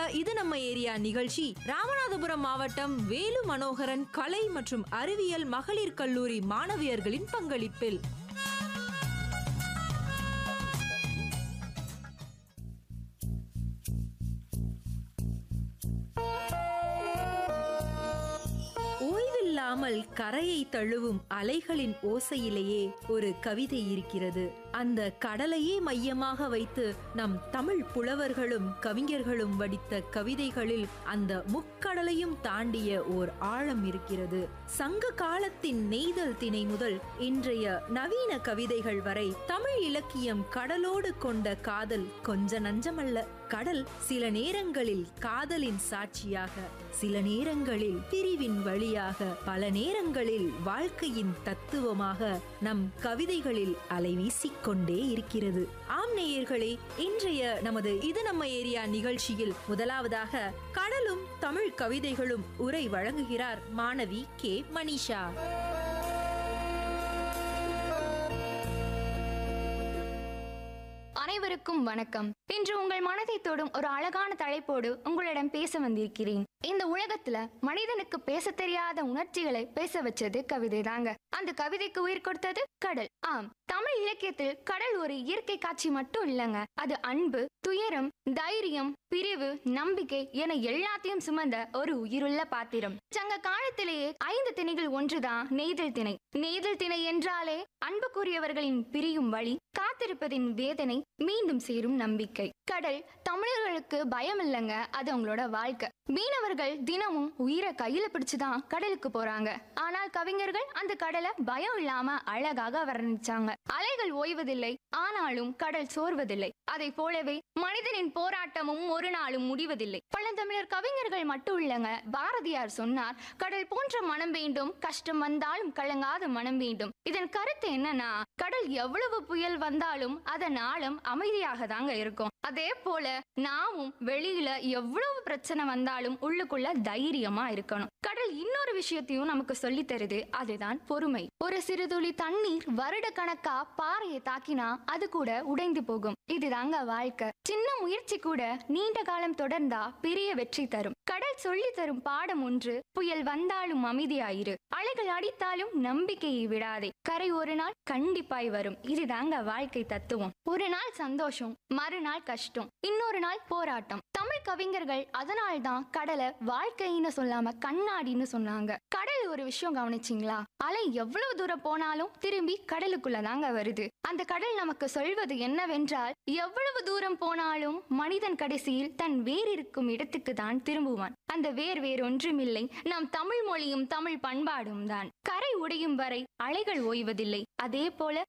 இது நம்ம ஏரியா நிகழ்ச்சி ராமநாதபுரம் மாவட்டம் வேலு மனோகரன் கலை மற்றும் அறிவியல் மகளிர் கல்லூரி மாணவியர்களின் பங்களிப்பில். ஓய்வில்லாமல் கரையை தழுவும் அலைகளின் ஓசையிலேயே ஒரு கவிதை இருக்கிறது. அந்த கடலையே மையமாக வைத்து நம் தமிழ் புலவர்களும் கவிஞர்களும் வடித்த கவிதைகளில் அந்த முக்கடலையும் தாண்டிய ஓர் ஆழம் இருக்கிறது. சங்க காலத்தின் நெய்தல் திணை முதல் இன்றைய நவீன கவிதைகள் வரை தமிழ் இலக்கியம் கடலோடு கொண்ட காதல் கொஞ்ச நஞ்சமல்ல. கடல் சில நேரங்களில் காதலின் சாட்சியாக, சில நேரங்களில் பிரிவின் வழியாக, பல நேரங்களில் வாழ்க்கையின் தத்துவமாக நம் கவிதைகளில் அலைவீசிக் கொண்டே இருக்கிறது. ஆம் நேயர்களே, இன்றைய நமது இது நம்ம ஏரியா நிகழ்ச்சியில் முதலாவதாக கடலும் தமிழ் கவிதைகளும் உரை வழங்குகிறார் மாணவி கே மனிஷா. அனைவருக்கும் வணக்கம். இன்று உங்கள் மனதை தொடும் ஒரு அழகான தலைப்போடு உங்களிடம் பேச வந்திருக்கிறேன். இந்த உலகத்துல மனிதனுக்கு பேச தெரியாத உணர்ச்சிகளை பேச வச்சது கவிதை தாங்க. அந்த கவிதைக்கு உயிர் கொடுத்தது கடல். ஆம், தமிழ் இலக்கியத்தில் கடல் ஒரு இயற்கை காட்சி மட்டும் இல்லைங்க. அது அன்பு, துயரம், தைரியம், பிரிவு, நம்பிக்கை என எல்லாத்தையும் சுமந்த ஒரு உயிருள்ள பாத்திரம். சங்க காலத்திலேயே 5 திணைகள் ஒன்றுதான் நெய்தல் திணை. நெய்தல் திணை என்றாலே அன்புக்குரியவர்களின் பிரியும் வழி, காத்திருப்பதின் வேதனை, மீண்டும் சேரும் நம்பிக்கை. கடல் தமிழர்களுக்கு பயம் இல்லைங்க, அது அவங்களோட வாழ்க்கை. மீனவர்கள் தினமும் உயிரை கையில பிடிச்சுதான் கடலுக்கு போறாங்க. ஆனால் கவிஞர்கள் அந்த கடலை பயம் இல்லாம அழகாக வர்ணிச்சாங்க. அலைகள் ஓய்வதில்லை, ஆனாலும் கடல் சோர்வதில்லை. அதை போலவே மனிதனின் போராட்டமும் ஒரு நாளும் முடிவதில்லை. பழந்தமிழர் கவிஞர்கள் மட்டும் இல்லைங்க. பாரதியார் சொன்னார், கடல் போன்ற மனம் வேண்டும், கஷ்டம் வந்தாலும் கலங்காத மனம் வேண்டும். இதன் கருத்து என்னன்னா, கடல் எவ்வளவு புயல் வந்தாலும் அதன் ஆழம் அமைதியாக தாங்க இருக்கும். அதே போல நாமும் வெளியில எவ்வளவு பிரச்சனை வந்தாலும் உள்ளுக்குள்ள தைரியமா இருக்கணும். கடல் இன்னொரு விஷயத்தையும் நமக்கு சொல்லி தருது, அதுதான் பொறுமை. ஒரு சிறு துளி தண்ணீர் வருட கணக்கா பாறையை தாக்கினா அது கூட உடைந்து போகும். இதுதாங்க வாழ்க்கை. சின்ன முயற்சி கூட நீண்ட காலம் தொடர்ந்தா பெரிய வெற்றி தரும். கடல் சொல்லி தரும் பாடம் ஒன்று, புயல் வந்தாலும் அமைதியாயிரு, அலைகள் அடித்தாலும் நம்பிக்கையை விடாதே, கரை ஒரு நாள் கண்டிப்பாய் வரும். இதுதாங்க வாழ்க்கை தத்துவம். ஒரு நாள் சந்தோஷம், மறுநாள் கஷ்டம், இன்னொரு நாள் போராட்டம். தமிழ் கவிஞர்கள் அதனால்தான் கடலை வாழ்க்கைன்னு சொல்லாம கண்ணாடின்னு சொன்னாங்க. கடல் ஒரு விஷயம் கவனிச்சிங்களா? அலை எவ்வளவு தூரம் போனாலும் திரும்பி கடலுக்குள்ளதாங்க வருது. அந்த கடல் நமக்கு சொல்வது என்னவென்றால், எவ்வளவு தூரம் போனாலும் மனிதன் கடைசியில் தன் வேர் இருக்கும் இடத்துக்கு தான் திரும்புவான். அந்த வேறொன்றுமில்லை, நம் தமிழ் மொழியும் தமிழ் பண்பாடும் தான். கரை உடையும் வரை அலைகள் ஓய்வதில்லை. அதே போல